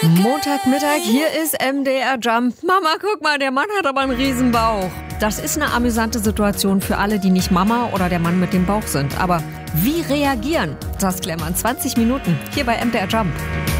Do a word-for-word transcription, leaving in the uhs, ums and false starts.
Montagmittag, hier ist M D R Jump. Mama, guck mal, der Mann hat aber einen riesen Bauch. Das ist eine amüsante Situation für alle, die nicht Mama oder der Mann mit dem Bauch sind. Aber wie reagieren? Das klären wir in zwanzig Minuten hier bei M D R Jump.